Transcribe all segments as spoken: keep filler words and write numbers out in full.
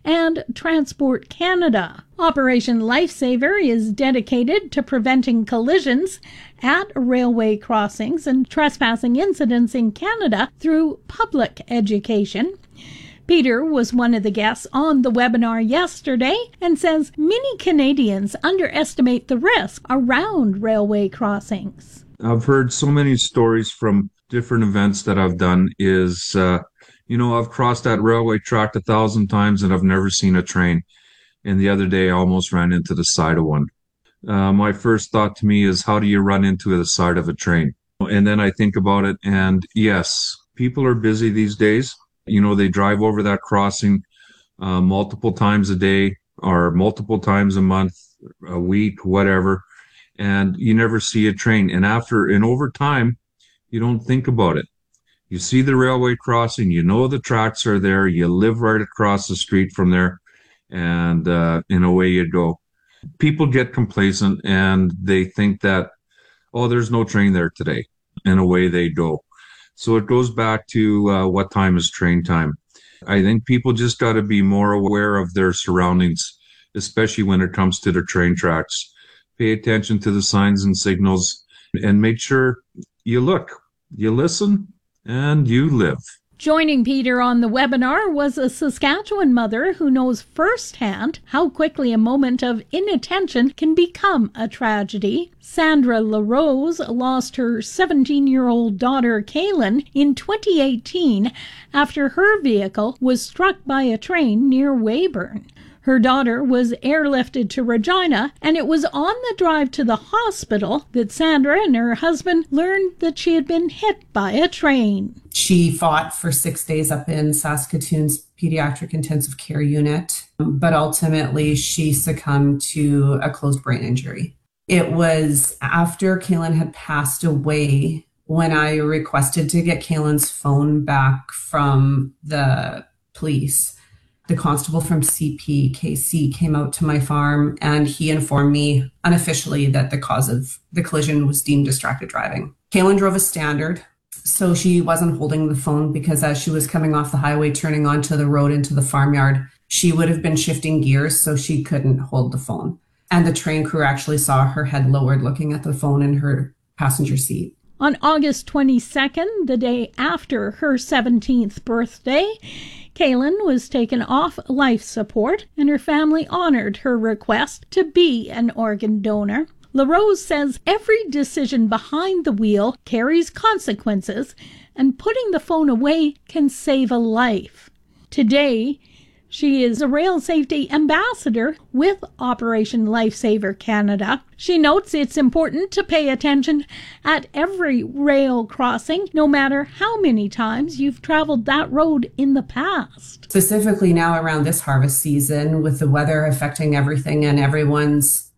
and Transport Canada. Operation Lifesaver is dedicated to preventing collisions at railway crossings and trespassing incidents in Canada through public education. Peter was one of the guests on the webinar yesterday and says many Canadians underestimate the risk around railway crossings. I've heard so many stories from different events that I've done is, uh, you know, I've crossed that railway track a thousand times and I've never seen a train. And the other day I almost ran into the side of one. Uh, my first thought to me is, how do you run into the side of a train? And then I think about it, and yes, people are busy these days. You know, they drive over that crossing uh, multiple times a day or multiple times a month, a week, whatever, and you never see a train. And after and over time, you don't think about it. You see the railway crossing, you know the tracks are there, you live right across the street from there, and uh, and away you go. People get complacent and they think that, oh, there's no train there today, and away they go. So it goes back to uh, what time is train time. I think people just got to be more aware of their surroundings, especially when it comes to the train tracks. Pay attention to the signs and signals and make sure you look, you listen, and you live. Joining Peter on the webinar was a Saskatchewan mother who knows firsthand how quickly a moment of inattention can become a tragedy. Sandra LaRose lost her seventeen-year-old daughter, Kaylin, in twenty eighteen after her vehicle was struck by a train near Weyburn. Her daughter was airlifted to Regina, and it was on the drive to the hospital that Sandra and her husband learned that she had been hit by a train. She fought for six days up in Saskatoon's pediatric intensive care unit, but ultimately she succumbed to a closed brain injury. It was after Kaylin had passed away when I requested to get Kaylin's phone back from the police. The constable from C P K C came out to my farm and he informed me unofficially that the cause of the collision was deemed distracted driving. Kaylin drove a standard, so she wasn't holding the phone because as she was coming off the highway, turning onto the road into the farmyard, she would have been shifting gears, so she couldn't hold the phone. And the train crew actually saw her head lowered looking at the phone in her passenger seat. On August twenty-second, the day after her seventeenth birthday, Kaylin was taken off life support, and her family honored her request to be an organ donor. LaRose says every decision behind the wheel carries consequences, and putting the phone away can save a life. Today, she is a rail safety ambassador with Operation Lifesaver Canada. She notes it's important to pay attention at every rail crossing, no matter how many times you've traveled that road in the past. Specifically now around this harvest season, with the weather affecting everything and everyone's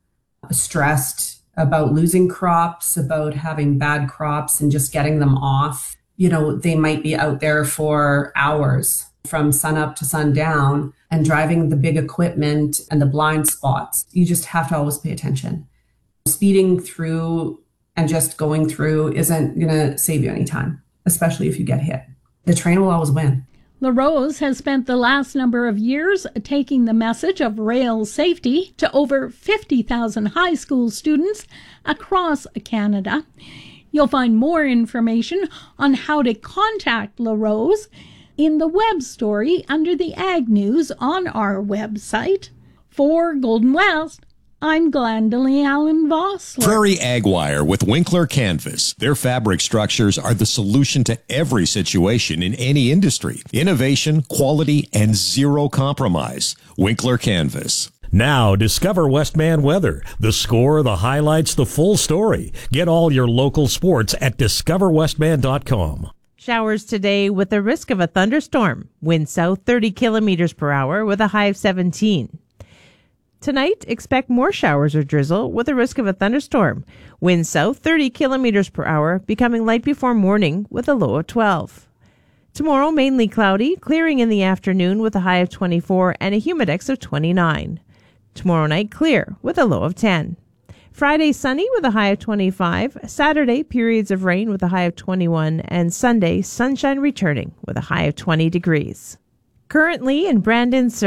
stressed about losing crops, about having bad crops and just getting them off. You know, they might be out there for hours from sunup to sundown and driving the big equipment and the blind spots. You just have to always pay attention. Speeding through and just going through isn't going to save you any time, especially if you get hit. The train will always win. LaRose has spent the last number of years taking the message of rail safety to over fifty thousand high school students across Canada. You'll find more information on how to contact LaRose in the web story under the Ag News on our website. For Golden West, I'm Glendalee Allen Vossler. Prairie Ag Wire with Winkler Canvas. Their fabric structures are the solution to every situation in any industry. Innovation, quality, and zero compromise. Winkler Canvas. Now, discover Westman Weather. The score, the highlights, the full story. Get all your local sports at discover westman dot com. Showers today with the risk of a thunderstorm. Wind south thirty kilometers per hour with a high of seventeen. Tonight, expect more showers or drizzle with a risk of a thunderstorm. Wind south thirty kilometers per hour, becoming light before morning with a low of twelve. Tomorrow, mainly cloudy, clearing in the afternoon with a high of twenty-four and a humidex of twenty-nine. Tomorrow night, clear with a low of ten. Friday, sunny with a high of twenty-five. Saturday, periods of rain with a high of twenty-one. And Sunday, sunshine returning with a high of twenty degrees. Currently in Brandon,